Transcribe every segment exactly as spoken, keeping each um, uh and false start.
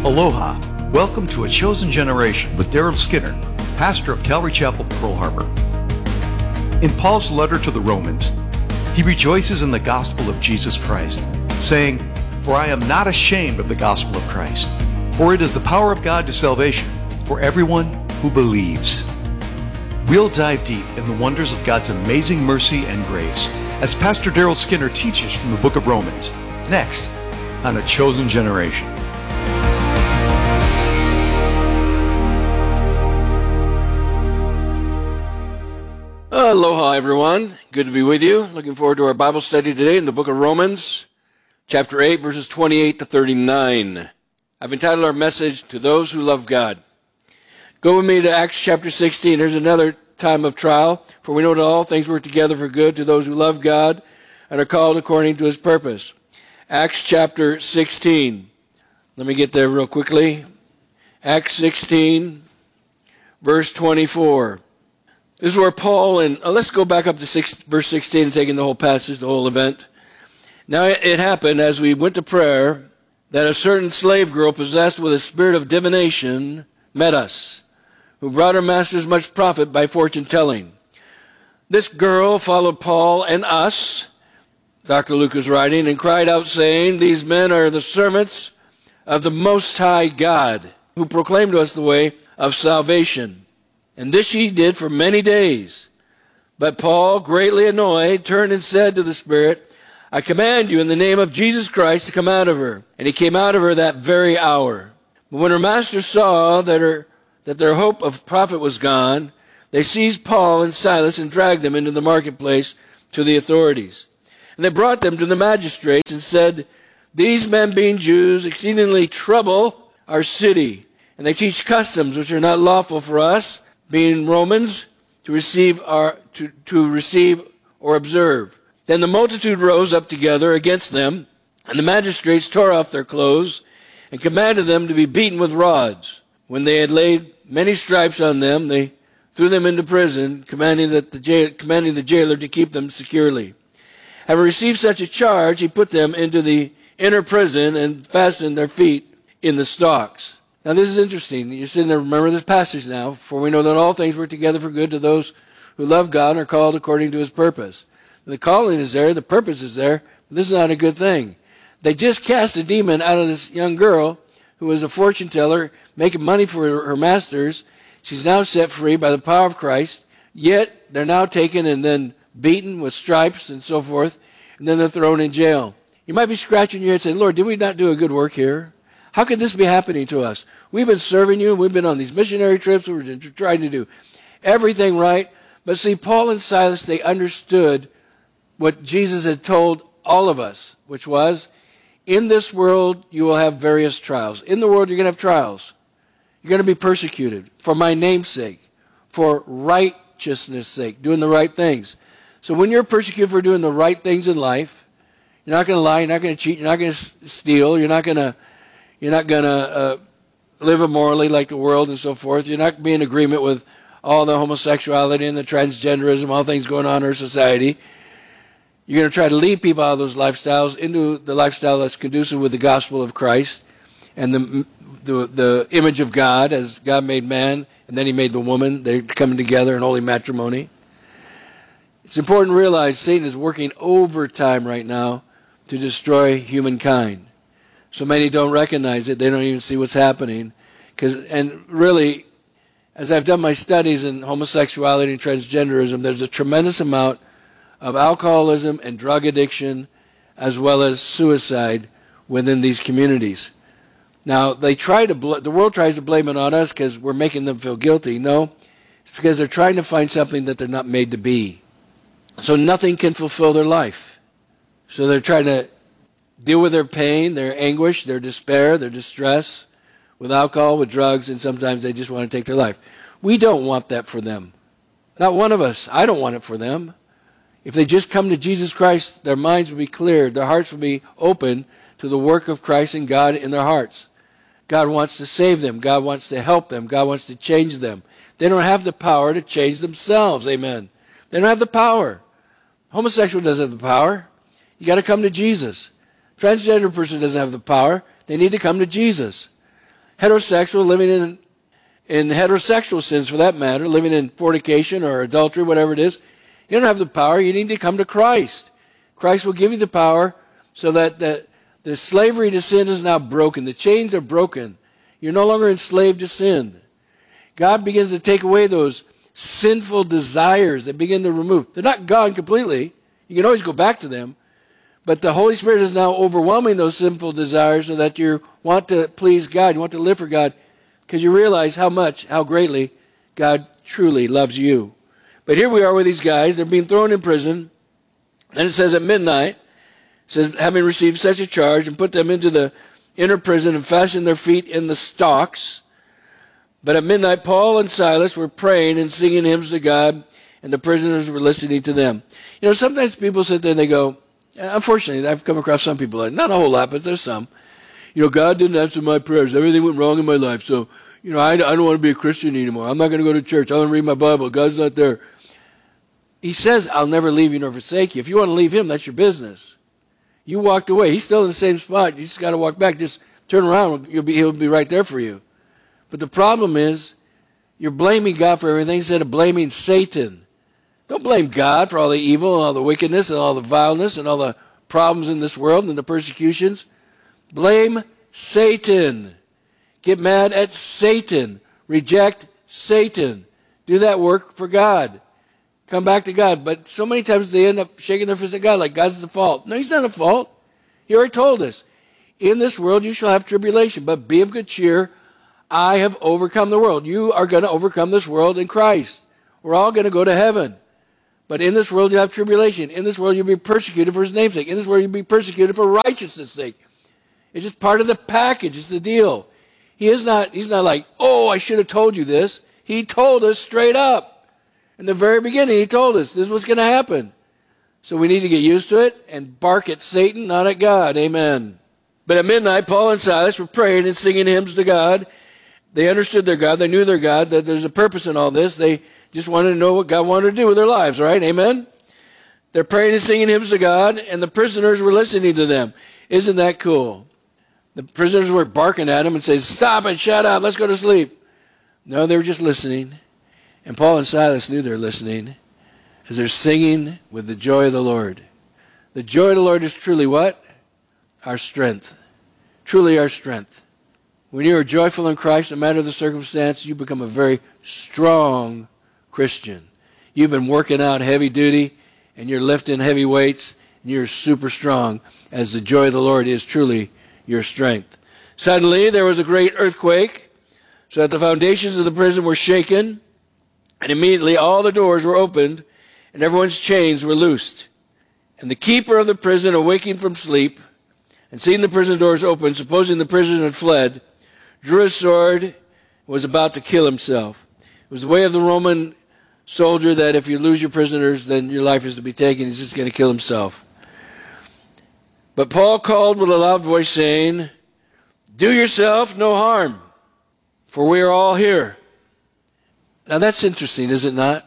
Aloha. Welcome to A Chosen Generation with Daryl Skinner, pastor of Calvary Chapel, Pearl Harbor. In Paul's letter to the Romans, he rejoices in the gospel of Jesus Christ, saying, "For I am not ashamed of the gospel of Christ, for it is the power of God to salvation for everyone who believes." We'll dive deep in the wonders of God's amazing mercy and grace as Pastor Daryl Skinner teaches from the book of Romans, next on A Chosen Generation. Aloha, everyone. Good to be with you. Looking forward to our Bible study today in the book of Romans, chapter eight, verses twenty-eight to thirty-nine. I've entitled our message, "To Those Who Love God." Go with me to Acts chapter sixteen. There's another time of trial. For we know that all things work together for good to those who love God and are called according to his purpose. Acts chapter sixteen. Let me get there real quickly. Acts sixteen, verse twenty-four. This is where Paul, and uh, let's go back up to six, verse sixteen and taking the whole passage, the whole event. Now it happened as we went to prayer that a certain slave girl possessed with a spirit of divination met us, who brought her masters much profit by fortune telling. This girl followed Paul and us, Doctor Luke is writing, and cried out saying, "These men are the servants of the Most High God, who proclaim to us the way of salvation." And this she did for many days. But Paul, greatly annoyed, turned and said to the spirit, "I command you in the name of Jesus Christ to come out of her." And he came out of her that very hour. But when her masters saw that, her, that their hope of profit was gone, they seized Paul and Silas and dragged them into the marketplace to the authorities. And they brought them to the magistrates and said, "These men, being Jews, exceedingly trouble our city, and they teach customs which are not lawful for us, being Romans, to receive our, to, to receive or observe." Then the multitude rose up together against them, and the magistrates tore off their clothes and commanded them to be beaten with rods. When they had laid many stripes on them, they threw them into prison, commanding, that the, jail, commanding the jailer to keep them securely. Having received such a charge, he put them into the inner prison and fastened their feet in the stocks. Now this is interesting. You're sitting there, remember this passage now. "For we know that all things work together for good to those who love God and are called according to his purpose." The calling is there, the purpose is there, but this is not a good thing. They just cast a demon out of this young girl who was a fortune teller, making money for her masters. She's now set free by the power of Christ, yet they're now taken and then beaten with stripes and so forth, and then they're thrown in jail. You might be scratching your head saying, "Lord, did we not do a good work here? How could this be happening to us? We've been serving you. We've been on these missionary trips. We're trying to do everything right." But see, Paul and Silas, they understood what Jesus had told all of us, which was, in this world you will have various trials. In the world you're going to have trials. You're going to be persecuted for my name's sake, for righteousness' sake, doing the right things. So when you're persecuted for doing the right things in life, you're not going to lie, you're not going to cheat, you're not going to steal, you're not going to You're not going to uh, live immorally like the world and so forth. You're not going to be in agreement with all the homosexuality and the transgenderism, all things going on in our society. You're going to try to lead people out of those lifestyles into the lifestyle that's conducive with the gospel of Christ and the, the, the image of God, as God made man, and then he made the woman. They're coming together in holy matrimony. It's important to realize Satan is working overtime right now to destroy humankind. So many don't recognize it. They don't even see what's happening. 'Cause, and really, as I've done my studies in homosexuality and transgenderism, there's a tremendous amount of alcoholism and drug addiction, as well as suicide within these communities. Now, they try to bl- the world tries to blame it on us because we're making them feel guilty. No, it's because they're trying to find something that they're not made to be. So nothing can fulfill their life. So they're trying to deal with their pain, their anguish, their despair, their distress with alcohol, with drugs, and sometimes they just want to take their life. We don't want that for them. Not one of us. I don't want it for them. If they just come to Jesus Christ, their minds will be cleared, their hearts will be open to the work of Christ and God in their hearts. God wants to save them. God wants to help them. God wants to change them. They don't have the power to change themselves. Amen. They don't have the power. Homosexual doesn't have the power. You got to come to Jesus. Transgender person doesn't have the power. They need to come to Jesus. heterosexual, living in, in heterosexual sins for that matter, living in fornication or adultery, whatever it is, you don't have the power. You need to come to Christ. Christ will give you the power so that the, the slavery to sin is now broken. The chains are broken. You're no longer enslaved to sin. God begins to take away those sinful desires that begin to remove. They're not gone completely. You can always go back to them. But the Holy Spirit is now overwhelming those sinful desires so that you want to please God. You want to live for God because you realize how much, how greatly God truly loves you. But here we are with these guys. They're being thrown in prison. And it says at midnight, it says, having received such a charge, and put them into the inner prison and fastened their feet in the stocks. But at midnight, Paul and Silas were praying and singing hymns to God, and the prisoners were listening to them. You know, sometimes people sit there and they go, unfortunately, I've come across some people, like, not a whole lot, but there's some. You know, God didn't answer my prayers. Everything went wrong in my life. So, you know, I, I don't want to be a Christian anymore. I'm not going to go to church. I want to read my Bible. God's not there. He says, I'll never leave you nor forsake you. If you want to leave him, that's your business. You walked away. He's still in the same spot. You just got to walk back. Just turn around. You'll be, he'll be right there for you. But the problem is, you're blaming God for everything instead of blaming Satan. Don't blame God for all the evil and all the wickedness and all the vileness and all the problems in this world and the persecutions. Blame Satan. Get mad at Satan. Reject Satan. Do that work for God. Come back to God. But so many times they end up shaking their fist at God like God's the fault. No, he's not at fault. He already told us. In this world you shall have tribulation, but be of good cheer. I have overcome the world. You are going to overcome this world in Christ. We're all going to go to heaven. But in this world you'll have tribulation. In this world you'll be persecuted for his name's sake. In this world you'll be persecuted for righteousness' sake. It's just part of the package. It's the deal. He is not, he's not like, oh, I should have told you this. He told us straight up. In the very beginning, he told us this was going to happen. So we need to get used to it and bark at Satan, not at God. Amen. But at midnight, Paul and Silas were praying and singing hymns to God. They understood their God. They knew their God, that there's a purpose in all this. They just wanted to know what God wanted to do with their lives, right? Amen? They're praying and singing hymns to God, and the prisoners were listening to them. Isn't that cool? The prisoners were barking at them and saying, stop it, shut up, let's go to sleep. No, they were just listening. And Paul and Silas knew they were listening as they're singing with the joy of the Lord. The joy of the Lord is truly what? Our strength. Truly our strength. When you are joyful in Christ, no matter the circumstance, you become a very strong Christian. You've been working out heavy duty, and you're lifting heavy weights, and you're super strong, as the joy of the Lord is truly your strength. Suddenly, there was a great earthquake, so that the foundations of the prison were shaken, and immediately all the doors were opened, and everyone's chains were loosed. And the keeper of the prison, awaking from sleep, and seeing the prison doors open, supposing the prisoner had fled, drew his sword and was about to kill himself. It was the way of the Roman soldier that if you lose your prisoners, then your life is to be taken. He's just going to kill himself. But Paul called with a loud voice, saying, do yourself no harm, for we are all here. Now that's interesting, is it not?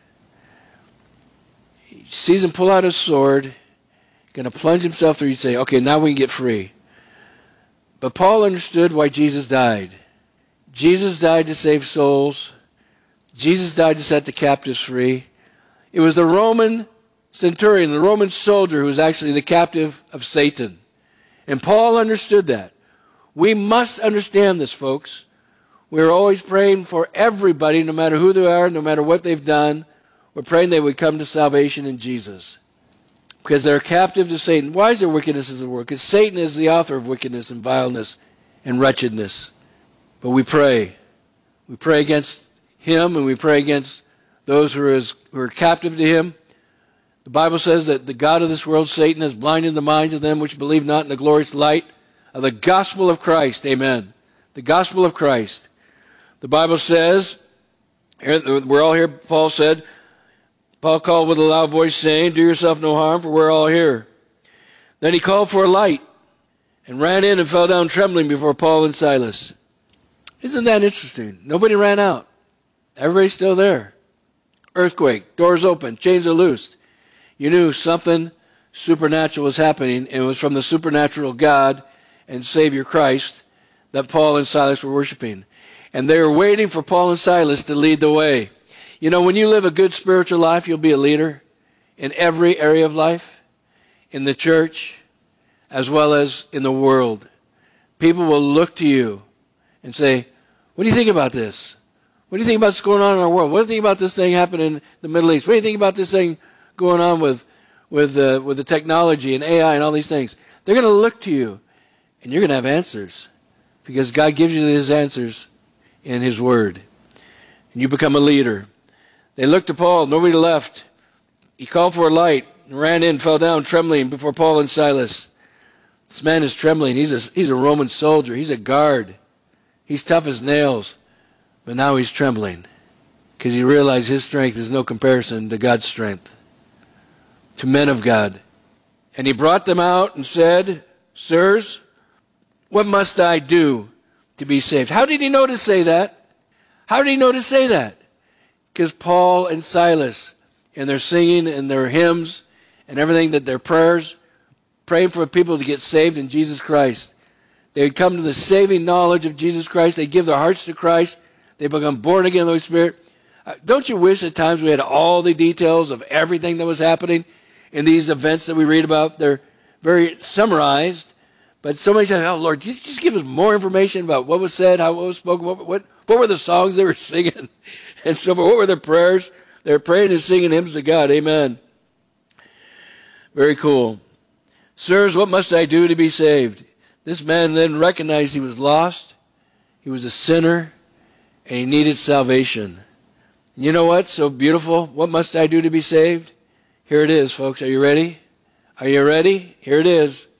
He sees him pull out his sword, going to plunge himself through. You'd say, okay, now we can get free. But Paul understood why Jesus died. Jesus died to save souls. Jesus died to set the captives free. It was the Roman centurion, the Roman soldier, who was actually the captive of Satan. And Paul understood that. We must understand this, folks. We're always praying for everybody, no matter who they are, no matter what they've done. We're praying they would come to salvation in Jesus. Because they're captive to Satan. Why is there wickedness in the world? Because Satan is the author of wickedness and vileness and wretchedness. But we pray. We pray against him, and we pray against those who are, as, who are captive to him. The Bible says that the God of this world, Satan, has blinded the minds of them which believe not in the glorious light of the gospel of Christ. Amen. The gospel of Christ. The Bible says, we're all here, Paul said, Paul called with a loud voice, saying, do yourself no harm, for we're all here. Then he called for a light and ran in and fell down trembling before Paul and Silas. Isn't that interesting? Nobody ran out. Everybody's still there. Earthquake, doors open, chains are loosed. You knew something supernatural was happening, and it was from the supernatural God and Savior Christ that Paul and Silas were worshiping. And they were waiting for Paul and Silas to lead the way. You know, when you live a good spiritual life, you'll be a leader in every area of life, in the church, as well as in the world. People will look to you and say, what do you think about this? What do you think about what's going on in our world? What do you think about this thing happening in the Middle East? What do you think about this thing going on with with uh, with the technology and A I and all these things? They're going to look to you, and you're going to have answers, because God gives you his answers in his word. And you become a leader. They looked to Paul. Nobody left. He called for a light and ran in, fell down trembling before Paul and Silas. This man is trembling. He's a, he's a Roman soldier. He's a guard. He's tough as nails. But now he's trembling because he realized his strength is no comparison to God's strength, to men of God. And he brought them out and said, sirs, what must I do to be saved? How did he know to say that? How did he know to say that? Because Paul and Silas, and their singing and their hymns and everything, that their prayers, praying for people to get saved in Jesus Christ. They would come to the saving knowledge of Jesus Christ. They give their hearts to Christ. They become born again in the Holy Spirit. Uh, don't you wish at times we had all the details of everything that was happening in these events that we read about? They're very summarized. But so many times, oh, Lord, just, just give us more information about what was said, how it was spoken, what, what, what were the songs they were singing, and so forth. What were their prayers? They were praying and singing hymns to God. Amen. Very cool. Sirs, what must I do to be saved? This man then recognized he was lost. He was a sinner, and he needed salvation. You know what's so beautiful? What must I do to be saved? Here it is, folks. Are you ready? Are you ready? Here it is.